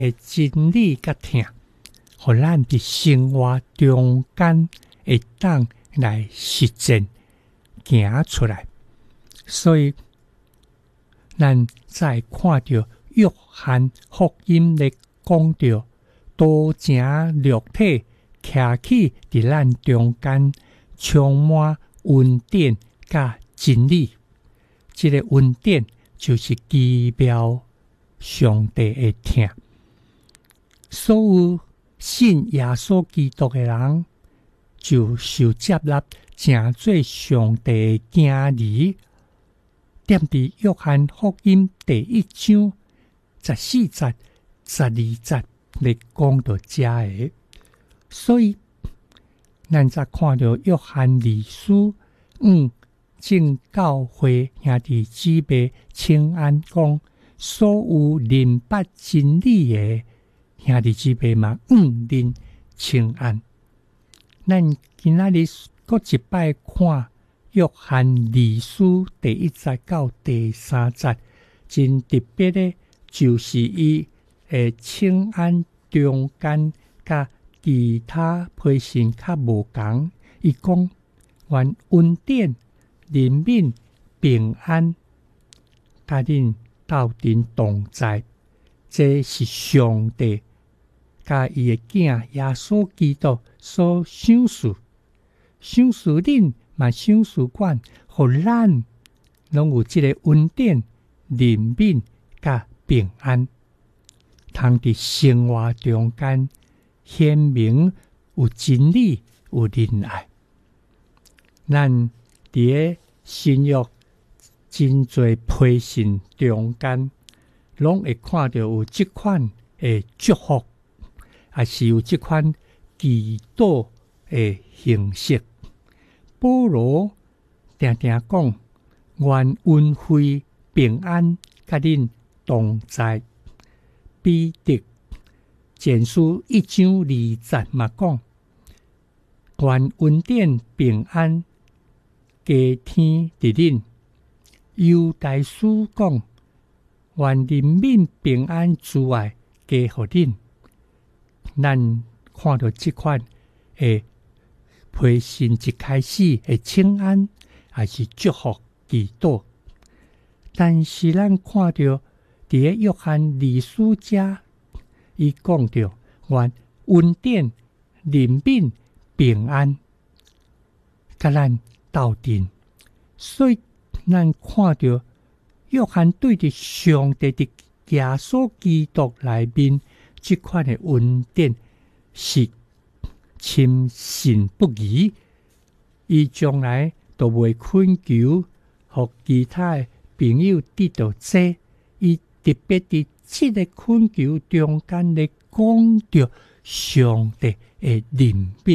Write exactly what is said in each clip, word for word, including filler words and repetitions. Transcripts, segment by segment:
的真理甲疼，互咱伫生活中间会当来实践行出来。所以咱再看到约翰福音咧讲到道成肉体徛起伫咱中间，充满恩典甲真理。这个恩典就是奇妙上帝的疼。所有信耶稣基督的人就受接纳，成做上帝的囝儿。踮伫约翰福音第一章十四节、十二节咧讲到遮个，所以咱才看到约翰二书五正教会兄弟姊妹请安讲，所有明白真理的兄弟姊妹嘛，五恁请安。咱今仔日搁一摆看约翰二书第一节到第三节，真特别的，就是伊的请安中间甲其他批信较无共。伊讲愿恩典、怜悯、平安，甲恁斗阵同在，这是上帝甲伊的囝耶稣基督所想事，想事恁嘛想事阮，互咱拢有即个恩典、怜悯甲平安，通伫生活中间显明有真理、有仁爱。咱伫个新约真侪批信中间，拢会看到有即款的祝福，也是有即款祈祷的形式。保罗定定讲，愿恩惠平安甲恁同在。彼得前书一章二节嘛讲，愿恩典平安加添伫恁。犹大书讲，愿怜悯平安慈爱加互恁。咱看到即款诶批信一开始的请安，还是祝福祈祷，但是咱看到伫个约翰二书遮，伊讲到愿恩典、怜悯、平安，甲咱斗阵。所以咱看到约翰对着上帝的耶稣基督内面，即款的恩典是深信不疑，伊将来都袂恳求，互其他的朋友得到这，伊特别伫即个恳求中间咧讲到上帝的怜悯。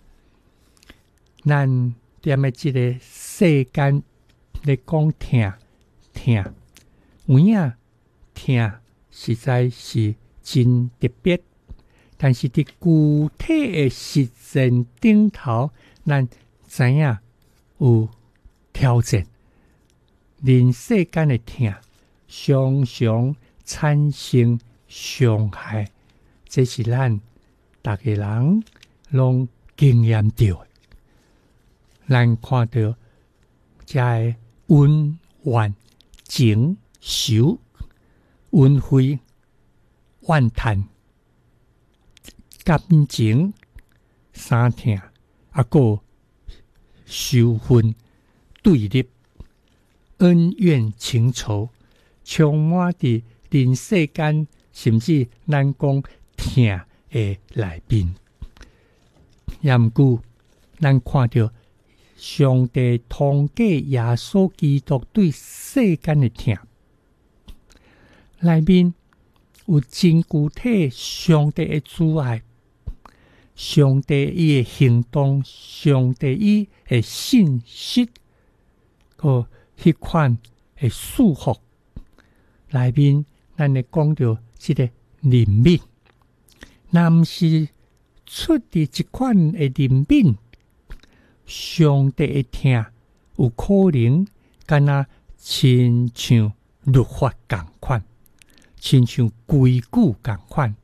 咱踮咧即个世间咧讲疼疼，有影疼实在是真特别。但是伫具体的实践顶头，咱知影有挑战。人世间的疼，常常产生伤害，这是咱逐个人拢经验到的。咱看到这个恩怨情仇、恩惠怨叹、感情、三疼，啊个仇恨、对立、恩怨情仇，充满伫人世间，甚至咱讲疼的内面。也毋过，咱看到上帝通过耶稣基督对世间的疼，内面有真具体上帝的慈爱，上帝伊的行动，上帝伊的信息，个迄款的束缚。内面咱会讲到即个怜悯，若毋是出伫一款的怜悯，上帝的疼有可能敢若亲像律法共款， 亲像规矩共款，